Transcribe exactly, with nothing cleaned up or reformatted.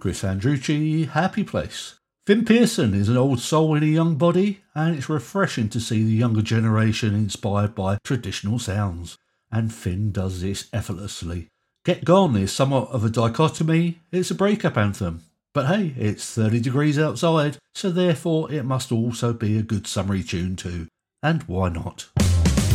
Chris Andrucci, Happy Place. Finn Pearson is an old soul in a young body, and it's refreshing to see the younger generation inspired by traditional sounds. And Finn does this effortlessly. Get Gone is somewhat of a dichotomy. It's a breakup anthem. But hey, it's thirty degrees outside, so therefore it must also be a good summery tune too. And why not?